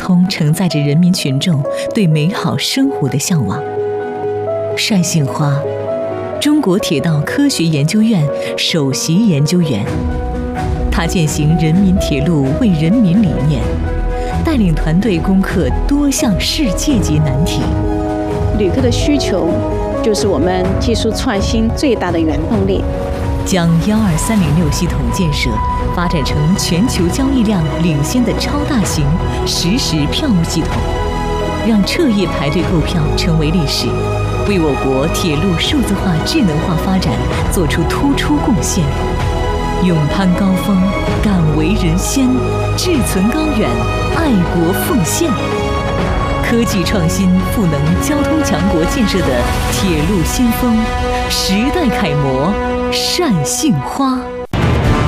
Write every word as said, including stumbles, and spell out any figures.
通承载着人民群众对美好生活的向往。单杏花，中国铁道科学研究院首席研究员，他践行人民铁路为人民理念，带领团队攻克多项世界级难题。 旅客的需求就是我们技术创新最大的原动力。 将幺二三零六系统建设发展成全球交易量领先的超大型实时票务系统，让彻夜排队购票成为历史，为我国铁路数字化智能化发展做出突出贡献。勇攀高峰，敢为人先，志存高远，爱国奉献。科技创新赋能交通强国建设的铁路先锋，时代楷模单杏花。